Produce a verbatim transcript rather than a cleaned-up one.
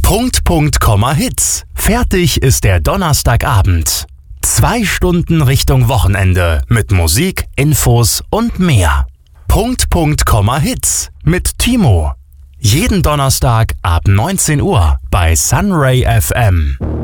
Punkt, Punkt, Komma, Hits. Fertig ist der Donnerstagabend. Zwei Stunden Richtung Wochenende mit Musik, Infos und mehr. Punkt, Punkt, Komma, Hits mit Timo. Jeden Donnerstag ab neunzehn Uhr bei Sunray F M.